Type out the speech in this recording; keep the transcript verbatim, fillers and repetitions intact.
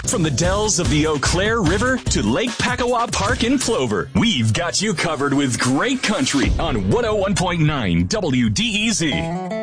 From the dells of the Eau Claire River to Lake Pakawa Park in Plover, we've got you covered with great country on one oh one point nine W D E Z.